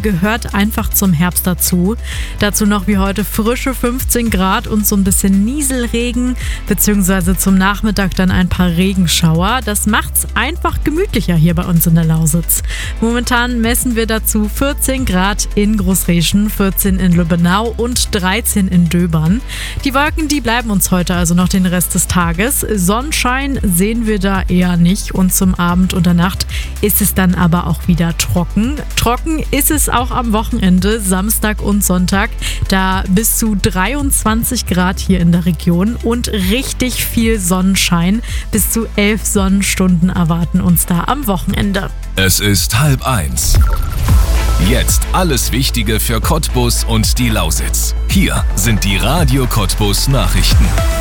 gehört einfach zum Herbst dazu. Dazu noch wie heute frische 15 Grad und so ein bisschen Nieselregen, beziehungsweise zum Nachmittag dann ein paar Regenschauer. Das macht's einfach gemütlicher hier bei uns in der Lausitz. Momentan messen wir dazu 14 Grad in Großreschen, 14 in Lübbenau und 13 in Döbern. Die Wolken, die bleiben uns heute also noch den Rest des Tages. Sonnenschein sehen wir da eher nicht und zum Abend und der Nacht ist es dann aber auch wieder trocken. Trocken ist es auch am Wochenende, Samstag und Sonntag, da bis zu 23 Grad hier in der Region und richtig viel Sonnenschein. Bis zu 11 Sonnenstunden erwarten uns da am Wochenende. Es ist 12:30. Jetzt alles Wichtige für Cottbus und die Lausitz. Hier sind die Radio Cottbus Nachrichten.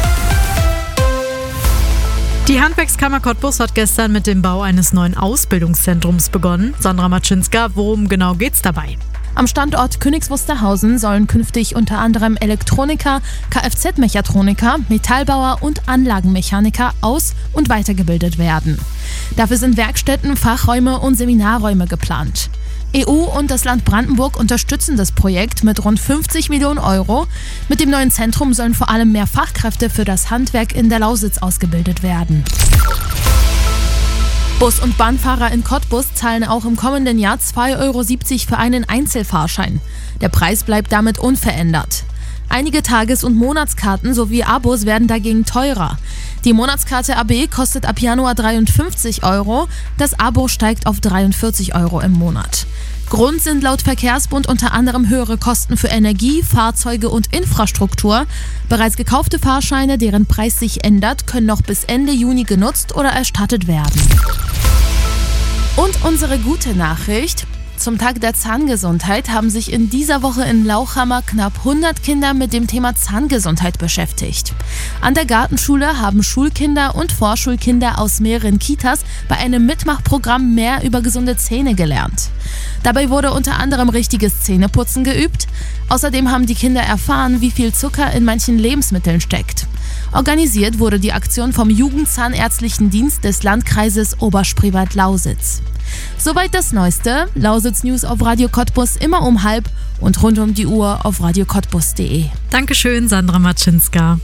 Die Handwerkskammer Cottbus hat gestern mit dem Bau eines neuen Ausbildungszentrums begonnen. Sandra Matschinska, worum genau geht's dabei? Am Standort Königs Wusterhausen sollen künftig unter anderem Elektroniker, Kfz-Mechatroniker, Metallbauer und Anlagenmechaniker aus- und weitergebildet werden. Dafür sind Werkstätten, Fachräume und Seminarräume geplant. EU und das Land Brandenburg unterstützen das Projekt mit rund 50 Millionen Euro. Mit dem neuen Zentrum sollen vor allem mehr Fachkräfte für das Handwerk in der Lausitz ausgebildet werden. Bus- und Bahnfahrer in Cottbus zahlen auch im kommenden Jahr 2,70 € für einen Einzelfahrschein. Der Preis bleibt damit unverändert. Einige Tages- und Monatskarten sowie Abos werden dagegen teurer. Die Monatskarte AB kostet ab Januar 53 €, das Abo steigt auf 43 € im Monat. Grund sind laut Verkehrsbund unter anderem höhere Kosten für Energie, Fahrzeuge und Infrastruktur. Bereits gekaufte Fahrscheine, deren Preis sich ändert, können noch bis Ende Juni genutzt oder erstattet werden. Und unsere gute Nachricht: Zum Tag der Zahngesundheit haben sich in dieser Woche in Lauchhammer knapp 100 Kinder mit dem Thema Zahngesundheit beschäftigt. An der Gartenschule haben Schulkinder und Vorschulkinder aus mehreren Kitas bei einem Mitmachprogramm mehr über gesunde Zähne gelernt. Dabei wurde unter anderem richtiges Zähneputzen geübt. Außerdem haben die Kinder erfahren, wie viel Zucker in manchen Lebensmitteln steckt. Organisiert wurde die Aktion vom Jugendzahnärztlichen Dienst des Landkreises Oberspreewald-Lausitz. Soweit das Neueste. Lausitz News auf Radio Cottbus immer um 12:30 und rund um die Uhr auf radiocottbus.de. Dankeschön, Sandra Matschinska.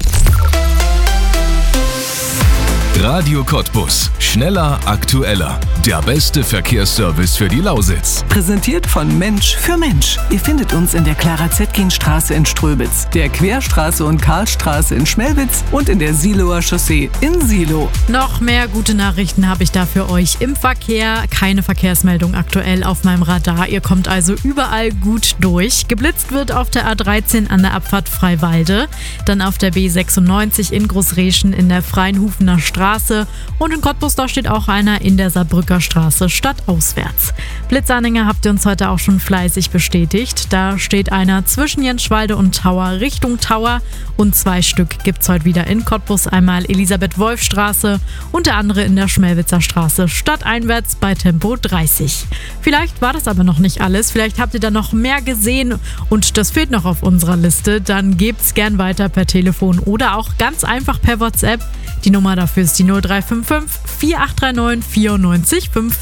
Radio Cottbus. Schneller, aktueller. Der beste Verkehrsservice für die Lausitz. Präsentiert von Mensch für Mensch. Ihr findet uns in der Clara-Zetkin-Straße in Ströbitz, der Querstraße und Karlstraße in Schmelwitz und in der Siloer Chaussee in Silo. Noch mehr gute Nachrichten habe ich da für euch im Verkehr. Keine Verkehrsmeldung aktuell auf meinem Radar. Ihr kommt also überall gut durch. Geblitzt wird auf der A13 an der Abfahrt Freiwalde, dann auf der B96 in Großreschen in der Freienhufener Straße und in Cottbus, da steht auch einer in der Saarbrücker Straße stadtauswärts. Blitzanhänger habt ihr uns heute auch schon fleißig bestätigt. Da steht einer zwischen Jenschwalde und Tauer Richtung Tauer und 2 Stück gibt's heute wieder in Cottbus. Einmal Elisabeth-Wolf-Straße und der andere in der Schmelwitzer Straße stadteinwärts bei Tempo 30. Vielleicht war das aber noch nicht alles. Vielleicht habt ihr da noch mehr gesehen und das fehlt noch auf unserer Liste. Dann gebt's gern weiter per Telefon oder auch ganz einfach per WhatsApp. Die Nummer dafür ist die 0355 4839 94 5.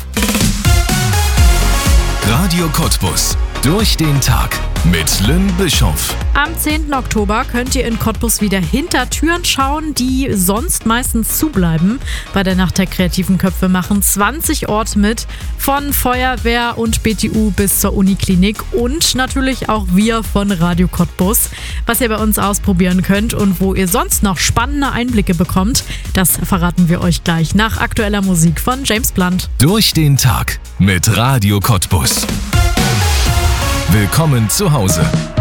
Radio Cottbus. Durch den Tag mit Lynn Bischoff. Am 10. Oktober könnt ihr in Cottbus wieder hinter Türen schauen, die sonst meistens zubleiben. Bei der Nacht der kreativen Köpfe machen 20 Orte mit, von Feuerwehr und BTU bis zur Uniklinik und natürlich auch wir von Radio Cottbus. Was ihr bei uns ausprobieren könnt und wo ihr sonst noch spannende Einblicke bekommt, das verraten wir euch gleich nach aktueller Musik von James Blunt. Durch den Tag mit Radio Cottbus. Willkommen zu Hause.